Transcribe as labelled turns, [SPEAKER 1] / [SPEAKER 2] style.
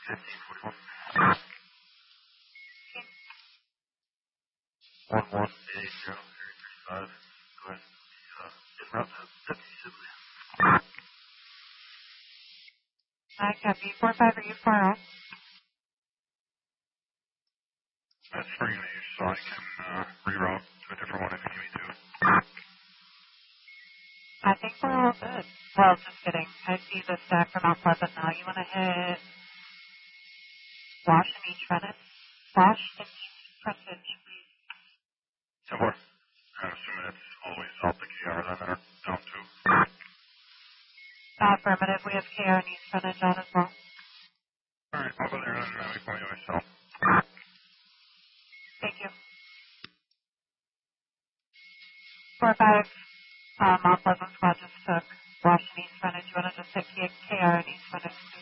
[SPEAKER 1] 1541. 118035. Go ahead. En route to Deputy Sibley.
[SPEAKER 2] I copy. 45, are you far off?
[SPEAKER 1] That's for you to use, so I can reroute to a different one if you need me to.
[SPEAKER 2] I think we're all good. Well, just kidding. I see the stack from Mount Pleasant now. You want to hit Wash and East Greenwich? Wash and East Greenwich, please.
[SPEAKER 1] 10-4. I'm assuming it's always south of KR then, or down to.
[SPEAKER 2] Affirmative. We have KR and East Greenwich on as well.
[SPEAKER 1] Alright, I'll go there and we call you myself.
[SPEAKER 2] Thank you. 45, Mount Pleasant Squad just took Wash and East Greenwich. You want to just hit KR and East Greenwich, please?